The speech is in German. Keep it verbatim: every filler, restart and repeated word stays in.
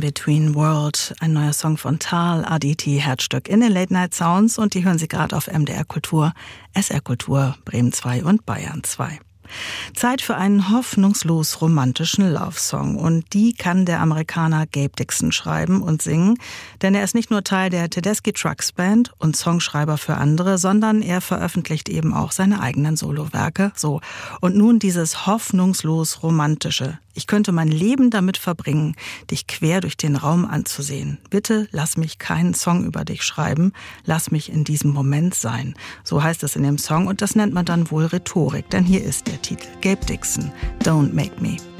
Between World, ein neuer Song von Tal Aditi, Herzstück in den Late Night Sounds, und die hören Sie gerade auf M D R Kultur, S R Kultur, Bremen zwei und Bayern zwei. Zeit für einen hoffnungslos romantischen Love-Song, und die kann der Amerikaner Gabe Dixon schreiben und singen, denn er ist nicht nur Teil der Tedeschi Trucks Band und Songschreiber für andere, sondern er veröffentlicht eben auch seine eigenen Solowerke. So, und nun dieses hoffnungslos romantische. Ich könnte mein Leben damit verbringen, dich quer durch den Raum anzusehen. Bitte lass mich keinen Song über dich schreiben, lass mich in diesem Moment sein. So heißt es in dem Song, und das nennt man dann wohl Rhetorik, denn hier ist der Titel. Gabe Dixon, Don't Make Me.